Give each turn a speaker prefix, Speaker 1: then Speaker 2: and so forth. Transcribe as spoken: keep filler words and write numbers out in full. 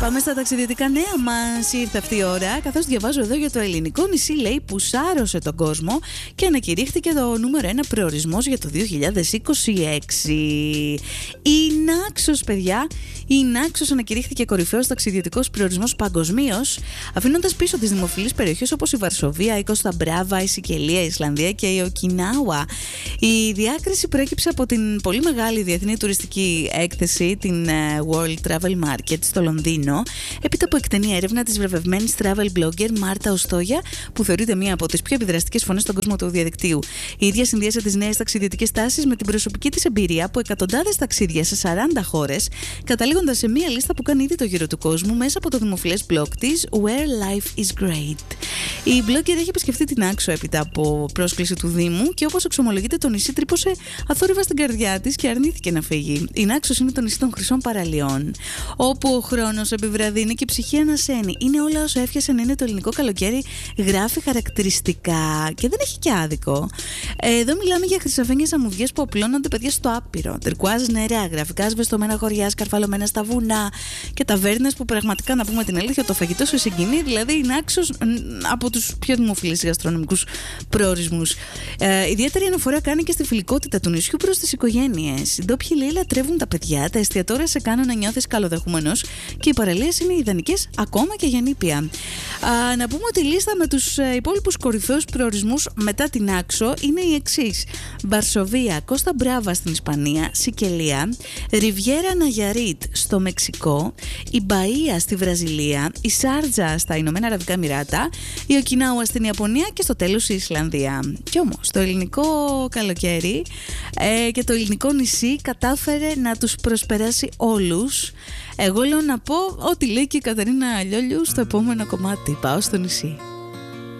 Speaker 1: Πάμε στα ταξιδιωτικά νέα μας. Ήρθε αυτή η ώρα, καθώς διαβάζω εδώ για το ελληνικό νησί, λέει, που σάρωσε τον κόσμο και ανακηρύχθηκε το νούμερο ένα προορισμός για το δύο χιλιάδες είκοσι έξι. Η Νάξος, παιδιά, η Νάξος ανακηρύχθηκε κορυφαίος ταξιδιωτικός προορισμός παγκοσμίως, αφήνοντας πίσω τις δημοφιλείς περιοχές όπως η Βαρσοβία, η Κώστα Μπράβα, η Σικελία, η Ισλανδία και η Οκινάουα. Η διάκριση προέκυψε από την πολύ μεγάλη διεθνή τουριστική έκθεση, την World Travel Market στο Λονδίνο, έπειτα από εκτενή έρευνα της βραβευμένης travel blogger Μάρτα Οστόγια, που θεωρείται μία από τις πιο επιδραστικές φωνές στον κόσμο του διαδικτύου. Η ίδια συνδύασε τις νέες ταξιδιωτικές τάσεις με την προσωπική της εμπειρία από εκατοντάδες ταξίδια σε σαράντα χώρες, καταλήγοντας σε μία λίστα που κάνει ήδη το γύρο του κόσμου μέσα από το δημοφιλές blog της Where Life is Great. Η blogger έχει επισκεφτεί την Άξο έπειτα από πρόσκληση του Δήμου και, όπως εξομολογείται, το νησί τρύπωσε αθόρυβα στην καρδιά της και αρνήθηκε να φύγει. Η Νάξος είναι το νησί των Χρυσών Παραλιών, όπου ο χρόνος επιβραδύνει και η ψυχή ανασένει. Είναι όλα όσα έφτιασε να είναι το ελληνικό καλοκαίρι, γράφει χαρακτηριστικά και δεν έχει και άδικο. Εδώ μιλάμε για χρυσαφένιες αμμουδιές που απλώνονται, παιδιά, στο άπειρο. Τερκουάζ νερά, γραφικά σβεστομένα χωριά, σκαρφαλωμένα στα βουνά και ταβέρνες που πραγματικά, να πούμε την αλήθεια, το φαγητό σε συγκινεί. Δηλαδή, είναι άξιος από τους πιο δημοφιλείς γαστρονομικούς προορισμούς. Ε, ιδιαίτερη αναφορά κάνει και στη φιλικότητα του νησιού προς τις οικογένειες. Οι ντόπιοι, λέει, λατρεύουν τα παιδιά, τα εστιατόρια σε κάνουν να νιώθεις καλοδεχούμενος και οι παραλίες είναι ιδανικές ακόμα και για νήπια. Α, να πούμε ότι η λίστα με τους υπόλοιπους κορυφαίους προορισμούς μετά την Άξο είναι η εξής: Βαρσοβία, Κώστα Μπράβα στην Ισπανία, Σικελία, Ριβιέρα Ναγιαρίτ στο Μεξικό, η Μπαΐα στη Βραζιλία, η Σάρτζα στα Ηνωμένα Αραβικά Εμιράτα, η Οκινάουα στην Ιαπωνία και στο τέλος η Ισλανδία. Κι όμως το ελληνικό καλοκαίρι ε, και το ελληνικό νησί κατάφερε να τους προσπεράσει όλους. Εγώ λέω να πω ό,τι λέει και η Κατερίνα Λιόλιου στο επόμενο κομμάτι. Πάω στο νησί.